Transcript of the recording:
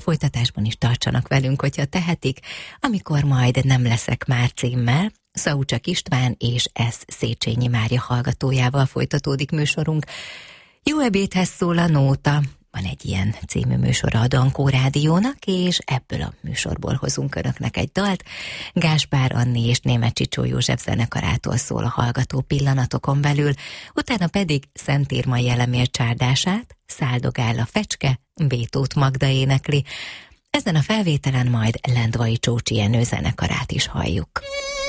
folytatásban is tartsanak velünk, hogyha tehetik, amikor majd Nem leszek már címmel Szaucsak István és S. Széchenyi Mária hallgatójával folytatódik műsorunk. Jó ebédhez szól a nóta. Van egy ilyen című műsora a Dankó Rádiónak, és ebből a műsorból hozunk önöknek egy dalt. Gáspár Anni és Németh Csicsó József zenekarától szól a hallgató pillanatokon belül, utána pedig Szent Irmai Elemér csárdását, Száldogál a fecske, B. Tóth Magda énekli. Ezen a felvételen majd Lendvai Csócsi Jenő zenekarát is halljuk.